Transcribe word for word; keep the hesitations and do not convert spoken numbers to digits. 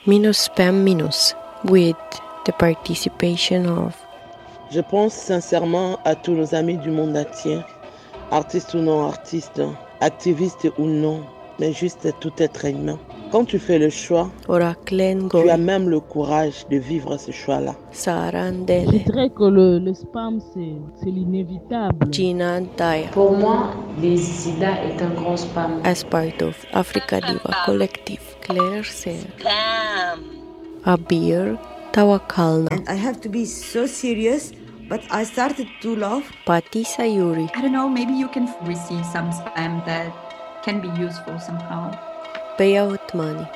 Minus Spam Minus, with the participation of... Je pense sincèrement à tous nos amis du monde entier, artistes ou non artistes, activistes ou non, mais juste tout être humain. Quand tu fais le choix, tu as même le courage de vivre ce choix-là. Je dirais que le, le spam, c'est, c'est l'inévitable. Gina Daya. Pour moi, le sida est un gros spam. As part of Africa Diva Collective, Claire Serre. Abir Tawakalna. And I have to be so serious, but I started to laugh. Patti Sayuri. I don't know, maybe you can receive some spam that can be useful somehow. Beya Otmani.